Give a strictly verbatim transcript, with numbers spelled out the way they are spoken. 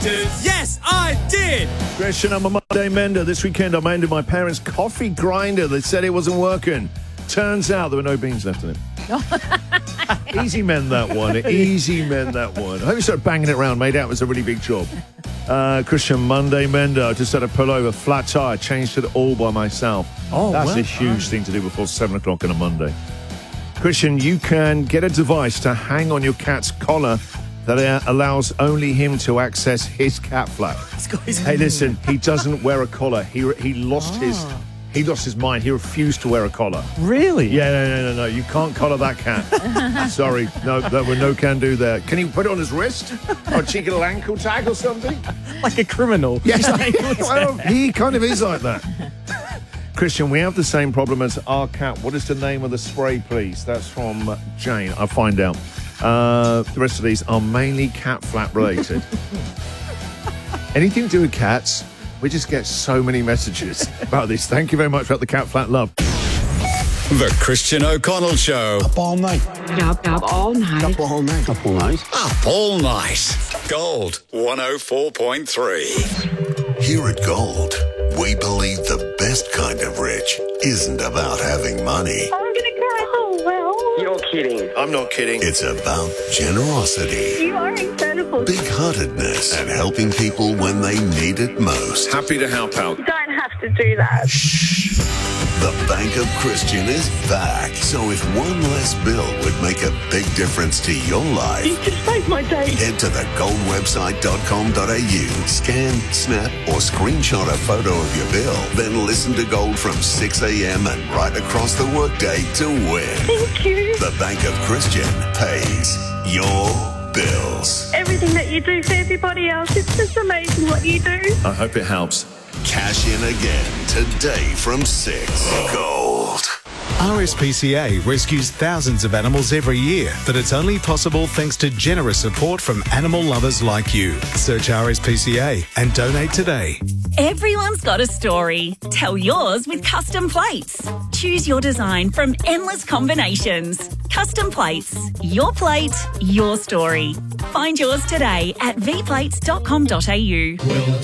tractors. Yes, I did. Christian, I'm a Monday mender. This weekend I mended my parents' coffee grinder. They said it wasn't working. Turns out there were no beans left in it. Easy mend that one. Easy mend that one. I hope you started banging it around. Made out it was a really big job. Uh, Christian, Monday mender. I just had a pullover, flat tire, changed it all by myself. Oh, That's well, a huge thing to do before seven o'clock on a Monday. Christian, you can get a device to hang on your cat's collar that uh, allows only him to access his cat flap. Hey, listen, he doesn't wear a collar. He he lost oh. his he lost his mind. He refused to wear a collar. Really? Yeah, no, no, no, no. You can't collar that cat. Sorry, no, that we're no can do there. Can you put it on his wrist or a cheeky little ankle tag or something? Like a criminal. Yes, well, he kind of is like that. Christian, we have the same problem as our cat. What is the name of the spray, please? That's from Jane. I'll find out. Uh, the rest of these are mainly cat flap related. Anything to do with cats, we just get so many messages about this. Thank you very much about the cat flap love. The Christian O'Connell Show. Up all night. Up, up all night. Up all night. Up all night. Up all night. Gold one oh four point three. Here at Gold, we believe the best kind of rich isn't about having money. I'm gonna cry. Oh, well. You're kidding. I'm not kidding. It's about generosity, You are incredible. big-heartedness, and helping people when they need it most. Happy to help out. You don't have to do that. The Bank of Christian is back. So if one less bill would make a big difference to your life, You just saved my day. head to the gold website dot com dot a u, scan, snap, or screenshot a photo of your bill, then listen to Gold from six a.m. and right across the workday to win. Thank you. The Bank of Christian pays your bills. Everything that you do for everybody else, it's just amazing what you do. I hope it helps. Cash in again today from six. Gold. R S P C A rescues thousands of animals every year, but it's only possible thanks to generous support from animal lovers like you. Search R S P C A and donate today. Everyone's got a story. Tell yours with Custom Plates. Choose your design from endless combinations. Custom Plates. Your plate, your story. Find yours today at v plates dot com dot a u.